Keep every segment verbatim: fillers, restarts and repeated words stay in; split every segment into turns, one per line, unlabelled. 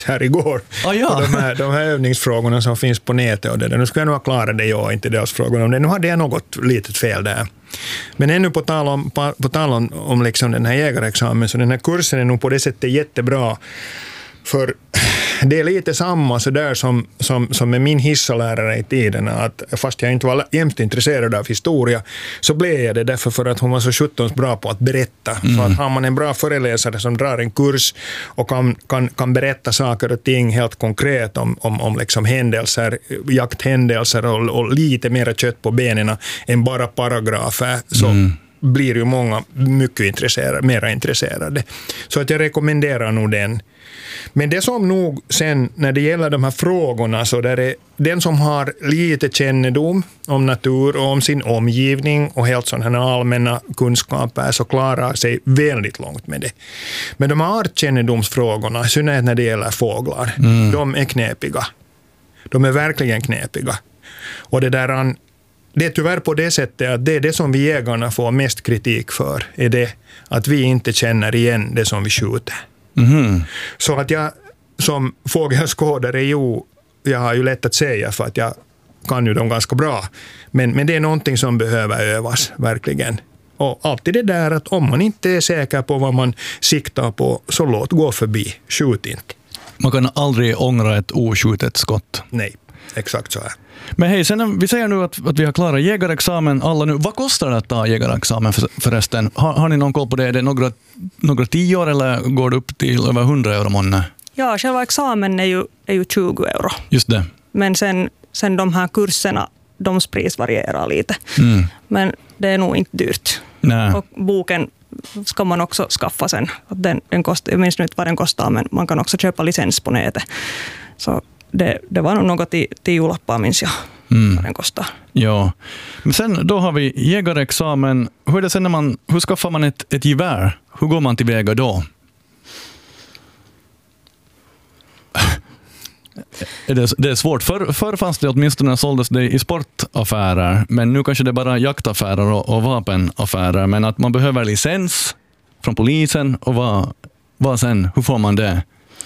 här igår.
Ah, ja.
Och de, här, de här övningsfrågorna som finns på nätet och det där. Nu ska jag nog ha klarat det, jag inte deras frågor om det. Nu hade jag något litet fel där. Men ännu på tal om, på, på tal om, om liksom den här jägarexamen, så den här kursen är nog på det sättet jättebra. För det är lite samma så där som, som, som med min hissalärare i tiden, att fast jag inte var jämt intresserad av historia, så blev jag det därför för att hon var så sjuttons bra på att berätta. Mm. Så att har man en bra föreläsare som drar en kurs och kan, kan, kan berätta saker och ting helt konkret om, om, om liksom händelser, jakthändelser och, och lite mer kött på benen än bara paragrafer, så mm. blir ju många mycket intresserade, mer intresserade. Så att jag rekommenderar nog den. Men det som nog sen när det gäller de här frågorna, så där är den som har lite kännedom om natur och om sin omgivning och helt sådana allmänna kunskaper, så klarar sig väldigt långt med det. Men de här artkännedomsfrågorna, i synnerhet när det gäller fåglar, mm. de är knepiga. De är verkligen knepiga. Och det där, det är tyvärr på det sättet att det är det som vi jägarna får mest kritik för, är det att vi inte känner igen det som vi skjuter. Mm. Så att jag som fågelskådare, jo, jag har ju lätt att säga för att jag kan ju dem ganska bra, men, men det är någonting som behöver övas verkligen. Och alltid det där att om man inte är säker på vad man siktar på, så låt gå förbi, skjut inte.
Man kan aldrig ångra ett oskjutet skott.
Nej, exakt så här.
Men hej, sen vi säger nu att, att vi har klarat jägarexamen alla nu. Vad kostar det att ta jägarexamen för, förresten? Har, har ni någon koll på det? Är det några, några tio år eller går det upp till över hundra euro månne?
Ja, själva examen är ju, är ju tjugo euro.
Just det.
Men sen, sen de här kurserna, de pris varierar lite.
Mm.
Men det är nog inte dyrt.
Nej.
Och boken ska man också skaffa sen. Den, den kostar, jag minns nu inte vad den kostar, men man kan också köpa licens på nätet. Så det, det var nog något i tiolappar, minns jag, mm. vad den kostar.
Ja, men sen då har vi jägarexamen. Hur är det sen när man, hur skaffar man ett, ett gevär? Hur går man tillväga då? Det, det är svårt. För, förr fanns det åtminstone såldes det i sportaffärer, men nu kanske det är bara jaktaffärer och, och vapenaffärer. Men att man behöver licens från polisen och vad, vad sen? Hur får man det?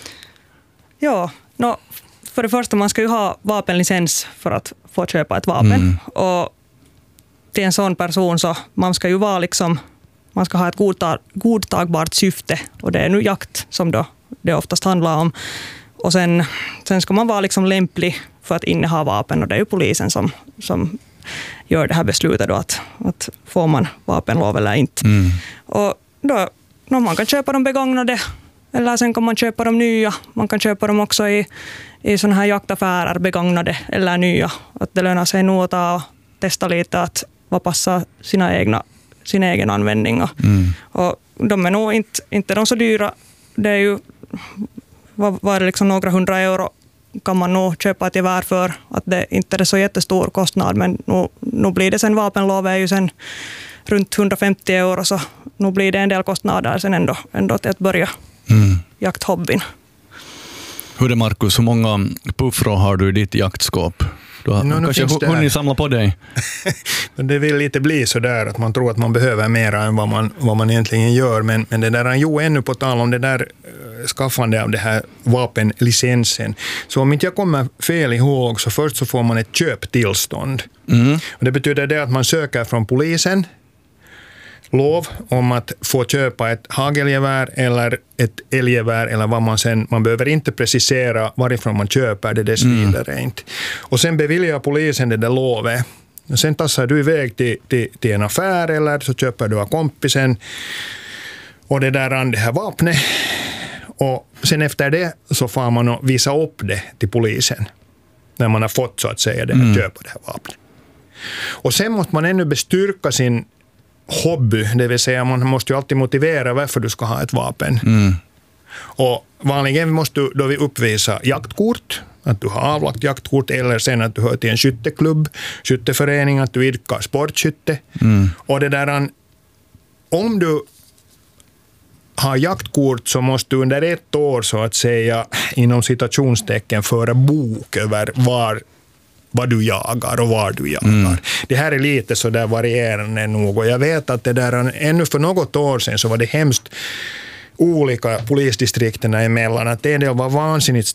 Ja, no, för det första man ska ju ha vapenlicens för att få köpa ett vapen. Mm. Och till en sån person så man ska ju vara liksom, man ska ha ett godtag, godtagbart syfte, och det är nu jakt som då det oftast handlar om. Och sen, sen ska man vara liksom lämplig för att inneha vapen, och det är ju polisen som, som gör det här beslutet då att, att får man vapenlov eller inte. Mm. Och då, då man kan köpa dem begagnade, eller sen kan man köpa dem nya. Man kan köpa dem också i, i såna här jaktaffärer, begagnade eller nya. Att det lönar sig nog att ta och testa lite att vad passar sina egna, sin egen användning. Mm. Och de är nog inte, inte de så dyra. Det är ju Var, var det liksom några hundra euro kan man nog köpa ett gevär för, att det inte är så jättestor kostnad, men nu, nu blir det sen vapenlov är ju sen runt hundrafemtio euro, så nu blir det en del kostnader sen ändå, ändå till att börja mm. jakthobbyn.
Hur är det, Markus, hur många puffror har du i ditt jaktskåp? Du har no, kanske hunnit samla på dig.
Det vill lite bli så där att man tror att man behöver mer än vad man, vad man egentligen gör. Men, men det där är ju ännu på tal om det där skaffande av det här vapenlicensen. Så om inte jag kommer fel ihåg, så först så får man ett köptillstånd. Mm. Och det betyder det att man söker från polisen lov om att få köpa ett hagelgevär eller ett älggevär eller vad man sen, man behöver inte precisera varifrån man köper det dess vidare mm. inte. Och sen beviljar polisen det där lovet. Och sen tassar du iväg till, till, till en affär eller så köper du av kompisen och det där det här vapnet. Och sen efter det så får man att visa upp det till polisen när man har fått så att säga det här mm. köpa det här vapnet. Och sen måste man ännu bestyrka sin hobby, det vill säga man måste ju alltid motivera varför du ska ha ett vapen. Mm. Och vanligen måste du då vi uppvisa jaktkort, att du har avlagt jaktkort, eller sen att du hör till en skytteklubb, skytteförening, att du idkar sportskytte. Mm. Och det där, om du har jaktkort så måste du under ett år så att säga inom citationstecken föra bok över var vad du jagar och var du jagar. Mm. Det här är lite så där varierande nog, och jag vet att det där ännu för något år sedan så var det hemskt olika polisdistrikterna emellan. Att det är det var vansinnigt